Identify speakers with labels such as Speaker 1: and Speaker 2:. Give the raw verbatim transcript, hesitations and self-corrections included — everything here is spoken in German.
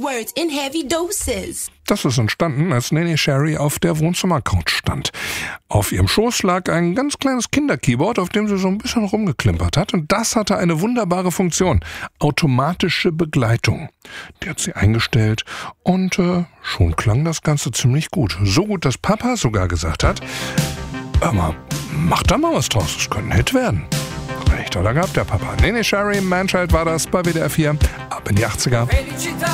Speaker 1: words in heavy doses.
Speaker 2: Das ist entstanden, als Neneh Cherry auf der Wohnzimmercouch stand. Auf ihrem Schoß lag ein ganz kleines Kinderkeyboard, auf dem sie so ein bisschen rumgeklimpert hat. Und das hatte eine wunderbare Funktion. Automatische Begleitung. Die hat sie eingestellt und äh, schon klang das Ganze ziemlich gut. So gut, dass Papa sogar gesagt hat, hör mal, mach da mal was draus, das könnte ein Hit werden. Recht oder gehabt, der Papa. Neneh Cherry, Manchild war das bei W D R vier. Ab in die achtziger.